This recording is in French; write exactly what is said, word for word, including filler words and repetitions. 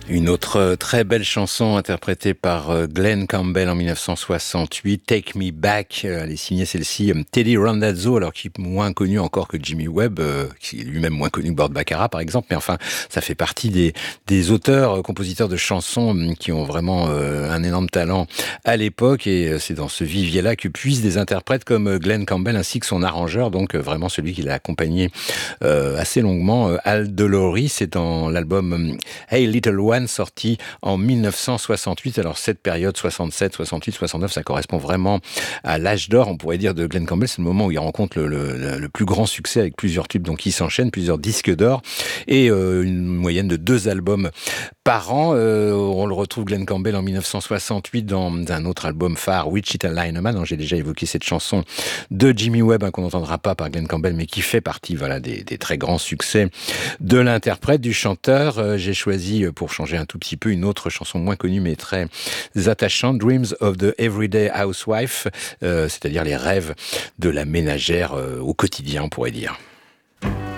Une autre euh, très belle chanson interprétée par euh, Glenn Campbell en mille neuf cent soixante-huit, Take Me Back. Euh, Elle est signée celle-ci euh, Teddy Randazzo, alors qui est moins connu encore que Jimmy Webb, euh, qui est lui-même moins connu que Burt Bacharach par exemple, mais enfin ça fait partie des, des auteurs, euh, compositeurs de chansons euh, qui ont vraiment euh, un énorme talent à l'époque, et euh, c'est dans ce vivier-là que puissent des interprètes comme euh, Glenn Campbell ainsi que son arrangeur, donc euh, vraiment celui qui l'a accompagné euh, assez longuement, euh, Al DeLory. C'est dans l'album euh, Hey Little One, sorti en mille neuf cent soixante-huit. Alors cette période soixante-sept, soixante-huit, soixante-neuf, ça correspond vraiment à l'âge d'or, on pourrait dire, de Glenn Campbell. C'est le moment où il rencontre le, le, le plus grand succès avec plusieurs tubes, donc qui s'enchaînent, plusieurs disques d'or et euh, une moyenne de deux albums par an. Euh, on le retrouve Glenn Campbell en mille neuf cent soixante-huit dans un autre album phare, Wichita Lineman, dont j'ai déjà évoqué cette chanson de Jimmy Webb, hein, qu'on n'entendra pas par Glenn Campbell, mais qui fait partie, voilà, des, des très grands succès de l'interprète, du chanteur. Euh, j'ai choisi, pour changer un tout petit peu, une autre chanson moins connue mais très attachante, Dreams of the Everyday Housewife, euh, c'est-à-dire les rêves de la ménagère euh, au quotidien, on pourrait dire.